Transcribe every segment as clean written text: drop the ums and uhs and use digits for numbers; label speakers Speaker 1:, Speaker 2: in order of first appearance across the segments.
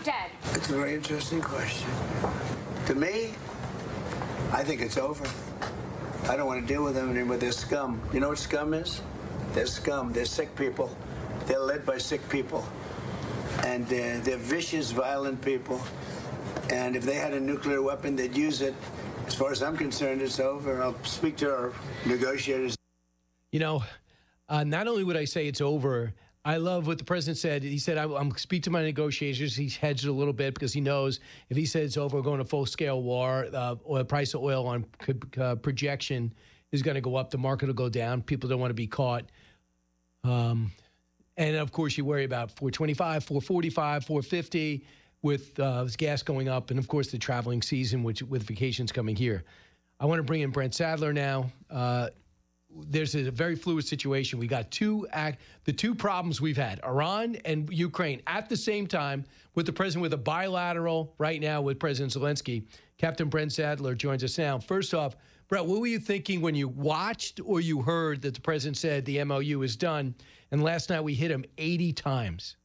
Speaker 1: dead?
Speaker 2: It's a very interesting question. To me, I think it's over. I don't want to deal with them anymore. They're scum. You know what scum is? They're scum. They're sick people. They're led by sick people. And they're vicious, violent people. And if they had a nuclear weapon, they'd use it. As far as I'm concerned, it's over. I'll speak to our negotiators.
Speaker 3: You know, not only would I say it's over, I love what the president said. He said, I'm speak to my negotiators. He's hedged a little bit because he knows if he says it's over, we're going to full-scale war, oil price of oil on projection is going to go up. The market will go down. People don't want to be caught. And, of course, you worry about 425, 445, 450 with gas going up. And, of course, the traveling season, which with vacations coming here. I want to bring in Brent Sadler now. There's a very fluid situation. We got the two problems we've had, Iran and Ukraine, at the same time, with the president with a bilateral right now with President Zelensky. Captain Brent Sadler joins us now. First off, Brett, what were you thinking when you watched or you heard that the president said the MOU is done? And last night we hit him 80 times.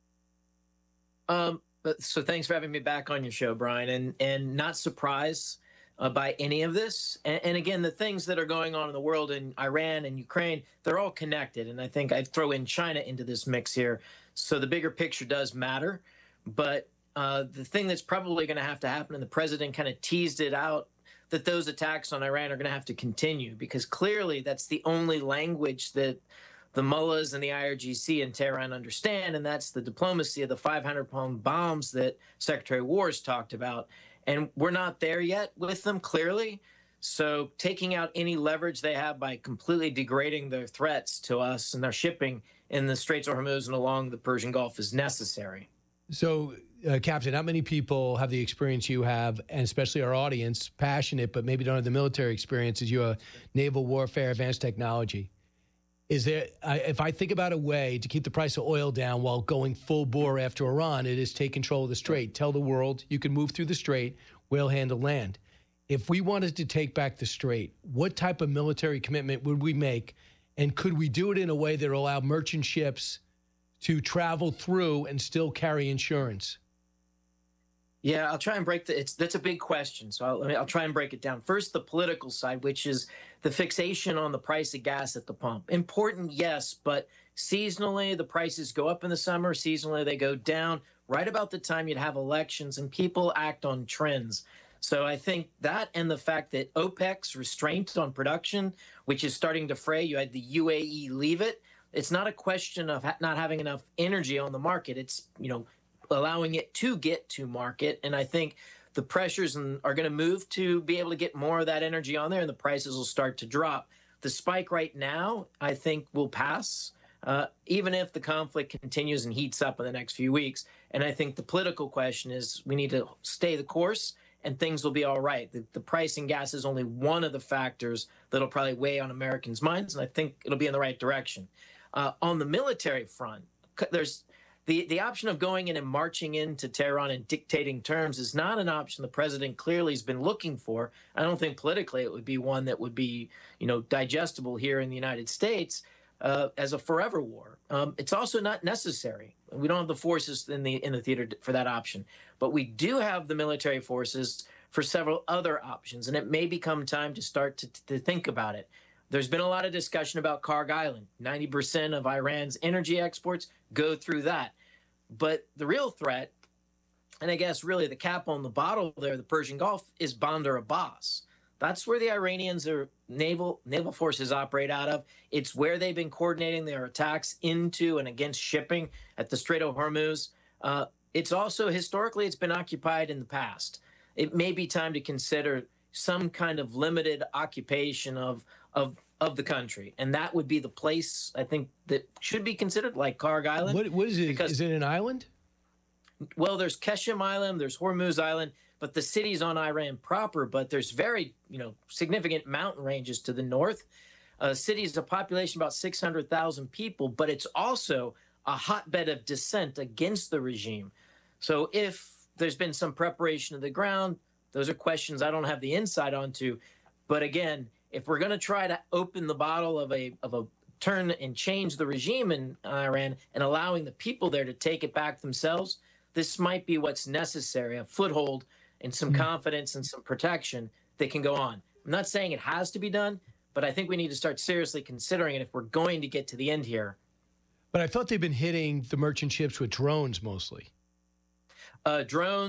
Speaker 4: So thanks for having me back on your show, Brian, and not surprised by any of this. And again, the things that are going on in the world in Iran and Ukraine, they're all connected. And I think I'd throw in China into this mix here. So the bigger picture does matter. But the thing that's probably going to happen, and the president kind of teased it out, that those attacks on Iran are going to have to continue, because clearly that's the only language that the mullahs and the IRGC in Tehran understand, and that's the diplomacy of the 500-pound bombs that Secretary Wars talked about. And we're not there yet with them, clearly. So taking out any leverage they have by completely degrading their threats to us and their shipping in the Straits of Hormuz and along the Persian Gulf is necessary.
Speaker 3: So, Captain, not many people have the experience you have, and especially our audience, passionate, but maybe don't have the military experience as you're naval warfare, advanced technology. Is there, if I think about a way to keep the price of oil down while going full bore after Iran, it is take control of the Strait. Tell the world you can move through the Strait, we'll handle land. If we wanted to take back the Strait, what type of military commitment would we make? And could we do it in a way that will allow merchant ships to travel through and still carry insurance?
Speaker 4: Yeah, I'll try and that's a big question. So I'll try and break it down. First, the political side, which is the fixation on the price of gas at the pump. Important, yes, but seasonally, the prices go up in the summer. Seasonally, they go down right about the time you'd have elections, and people act on trends. So I think that, and the fact that OPEC's restraint on production, which is starting to fray, you had the UAE leave it. It's not a question of not having enough energy on the market. It's, allowing it to get to market. And I think the pressures are going to move to be able to get more of that energy on there, and the prices will start to drop. The spike right now, I think, will pass, even if the conflict continues and heats up in the next few weeks. And I think the political question is we need to stay the course, and things will be all right. The price in gas is only one of the factors that'll probably weigh on Americans' minds, and I think it'll be in the right direction. On the military front, there's the option of going in and marching into Tehran and dictating terms is not an option the president clearly has been looking for. I don't think politically it would be one that would be, digestible here in the United States as a forever war. It's also not necessary. We don't have the forces in the theater for that option, but we do have the military forces for several other options, and it may become time to start to think about it. There's been a lot of discussion about Karg Island. 90% of Iran's energy exports go through that. But the real threat, and I guess really the cap on the bottle there, the Persian Gulf, is Bandar Abbas. That's where the Iranians are naval forces operate out of. It's where they've been coordinating their attacks into and against shipping at the Strait of Hormuz. It's also, historically, it's been occupied in the past. It may be time to consider some kind of limited occupation of the country. And that would be the place, I think, that should be considered, like Karg Island.
Speaker 3: What is it? Is it an island?
Speaker 4: Well, there's Keshem Island, there's Hormuz Island, but the city's on Iran proper, but there's very, significant mountain ranges to the north. City is a population about 600,000 people, but it's also a hotbed of dissent against the regime. So if there's been some preparation of the ground, those are questions I don't have the insight onto. But again, if we're going to try to open the bottle of a turn and change the regime in Iran and allowing the people there to take it back themselves, this might be what's necessary, a foothold and some confidence and some protection that can go on. I'm not saying it has to be done, but I think we need to start seriously considering it if we're going to get to the end here.
Speaker 3: But I thought they've been hitting the merchant ships with drones mostly.
Speaker 4: Drones.